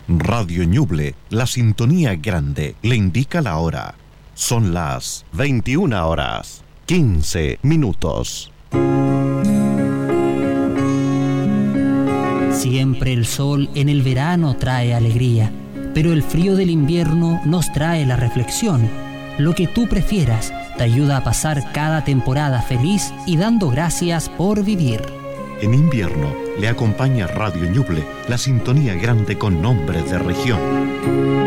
Radio Ñuble, la sintonía grande, le indica la hora. Son las 21:15. Siempre el sol en el verano trae alegría, pero el frío del invierno nos trae la reflexión. Lo que tú prefieras te ayuda a pasar cada temporada feliz y dando gracias por vivir. En invierno le acompaña Radio Ñuble, la sintonía grande con nombres de región.